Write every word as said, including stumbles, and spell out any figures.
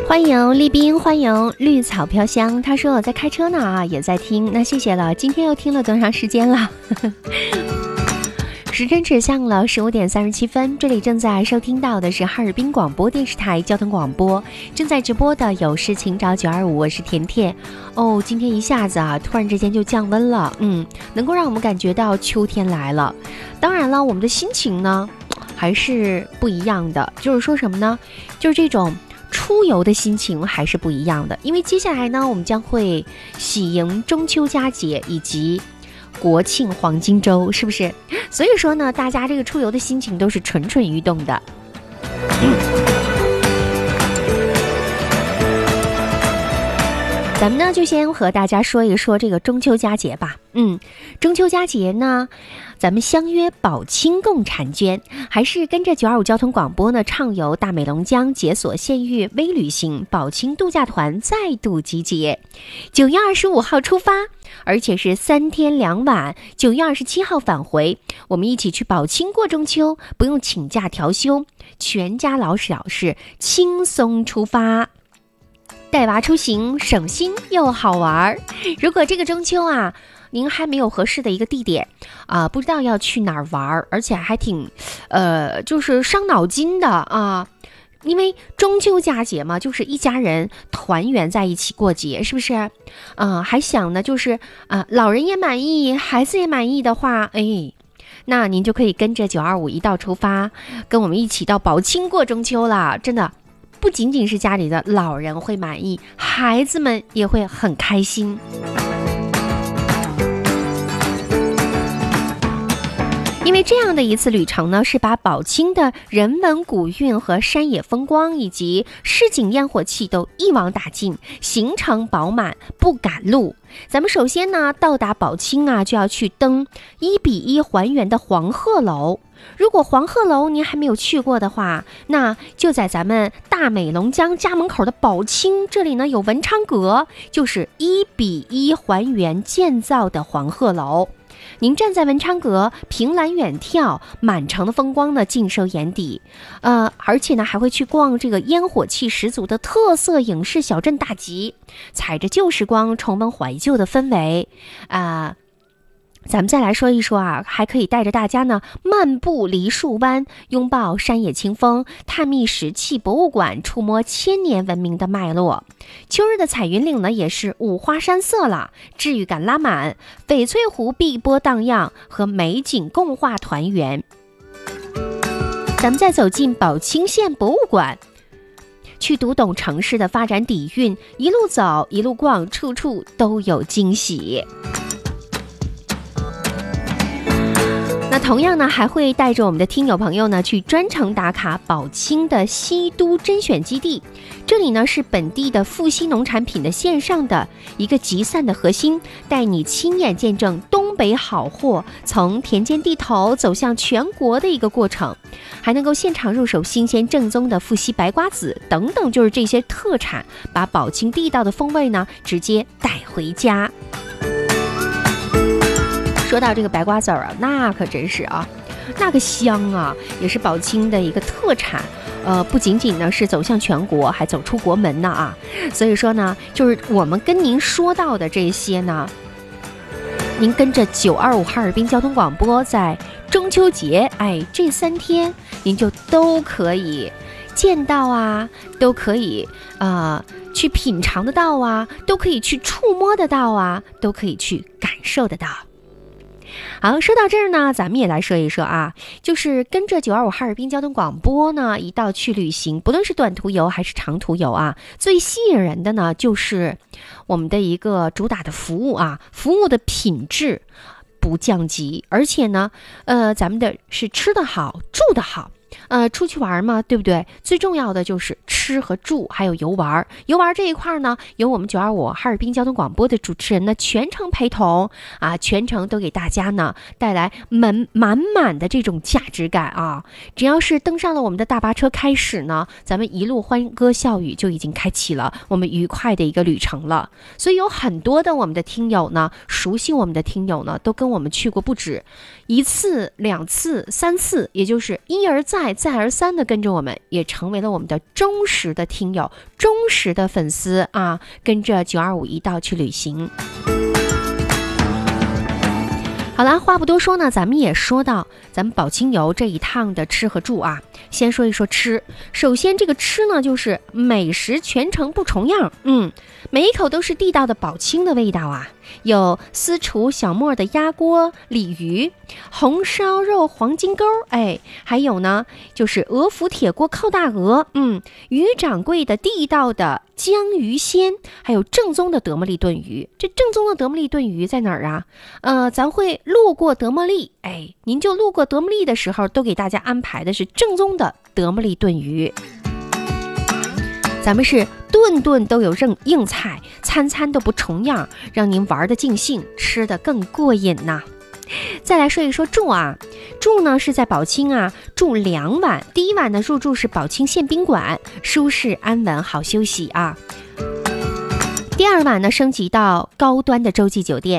欢迎丽斌，欢迎绿草飘香。他说我在开车呢啊，也在听，那谢谢了。今天又听了多长时间了？时针指向了十五点三十七分，这里正在收听到的是哈尔滨广播电视台交通广播，正在直播的有事情找九二五，我是甜甜。哦，今天一下子啊，突然之间就降温了，嗯，能够让我们感觉到秋天来了。当然了，我们的心情呢还是不一样的，就是说什么呢？就是这种出游的心情还是不一样的，因为接下来呢，我们将会喜迎中秋佳节以及国庆黄金周，是不是？所以说呢，大家这个出游的心情都是蠢蠢欲动的。咱们呢就先和大家说一说这个中秋佳节吧。嗯，中秋佳节呢，咱们相约宝清共婵娟，还是跟着九二五交通广播呢畅游大美龙江，解锁县域微旅行，宝清度假团再度集结。九月二十五号出发，而且是三天两晚，九月二十七号返回。我们一起去宝清过中秋，不用请假调休，全家老小是轻松出发。带娃出行省心又好玩。如果这个中秋啊，您还没有合适的一个地点啊、呃，不知道要去哪儿玩，而且还挺呃就是伤脑筋的啊，因为中秋佳节嘛，就是一家人团圆在一起过节，是不是啊、呃、还想呢就是啊、呃、老人也满意，孩子也满意的话，哎，那您就可以跟着九二五一道出发，跟我们一起到宝清过中秋了。真的不仅仅是家里的老人会满意，孩子们也会很开心。因为这样的一次旅程呢，是把宝清的人文古韵和山野风光以及市井烟火气都一网打尽，行程饱满不赶路。咱们首先呢到达宝清啊，就要去登一比一还原的黄鹤楼。如果黄鹤楼您还没有去过的话，那就在咱们大美龙江家门口的宝清，这里呢有文昌阁，就是一比一还原建造的黄鹤楼。您站在文昌阁，凭栏远眺，满城的风光呢尽收眼底。呃，而且呢还会去逛这个烟火气十足的特色影视小镇大集，踩着旧时光重温怀旧的氛围啊。呃咱们再来说一说啊，还可以带着大家呢漫步梨树湾，拥抱山野清风，探秘石器博物馆，触摸千年文明的脉络。秋日的彩云岭呢也是五花山色了，治愈感拉满，翡翠湖碧波荡漾，和美景共话团圆。咱们再走进宝清县博物馆，去读懂城市的发展底蕴，一路走一路逛，处处都有惊喜。那同样呢，还会带着我们的听友朋友呢，去专程打卡宝清的西都甄选基地。这里呢是本地的富硒农产品的线上的一个集散的核心，带你亲眼见证东北好货从田间地头走向全国的一个过程，还能够现场入手新鲜正宗的富硒白瓜子等等，就是这些特产，把宝清地道的风味呢直接带回家。说到这个白瓜子儿啊，那可真是啊，那个香啊，也是宝清的一个特产。呃，不仅仅呢是走向全国，还走出国门呢啊。所以说呢，就是我们跟您说到的这些呢，您跟着九二五哈尔滨交通广播，在中秋节，哎，这三天您就都可以见到啊，都可以啊、呃、去品尝得到啊，都可以去触摸得到啊，都可以去感受得到。好，说到这儿呢，咱们也来说一说啊，就是跟着九二五哈尔滨交通广播呢，一道去旅行，不论是短途游还是长途游啊，最吸引人的呢，就是我们的一个主打的服务啊，服务的品质不降级，而且呢，呃，咱们的是吃得好，住得好。呃，出去玩嘛，对不对？最重要的就是吃和住，还有游玩。游玩这一块呢，由我们九二五哈尔滨交通广播的主持人呢全程陪同啊，全程都给大家呢带来满满满的这种价值感啊！只要是登上了我们的大巴车开始呢，咱们一路欢歌笑语就已经开启了我们愉快的一个旅程了。所以有很多的我们的听友呢，熟悉我们的听友呢，都跟我们去过不止一次、两次、三次，也就是一而再。 再再而三的跟着我们，也成为了我们的忠实的听友、忠实的粉丝啊，跟着九二五一道去旅行。好啦，话不多说呢，咱们也说到咱们宝清游这一趟的吃和住啊。先说一说吃，首先这个吃呢，就是美食全程不重样，嗯，每一口都是地道的宝清的味道啊，有私厨小沫的鸭锅鲤鱼，红烧肉黄金钩，哎，还有呢就是鹅府铁锅靠大鹅，嗯，于掌柜的地道的江鱼鲜，还有正宗的德莫利炖鱼。这正宗的德莫利炖鱼在哪儿啊？呃，咱会路过德莫利，哎，您就路过德莫利的时候，都给大家安排的是正宗的德莫利炖鱼。咱们是顿顿都有硬硬菜，餐餐都不重样，让您玩得尽兴，吃得更过瘾呐。再来说一说住啊，住呢是在宝清啊住两晚，第一晚的入住是宝清县宾馆，舒适安稳好休息啊。第二晚呢升级到高端的洲际酒店，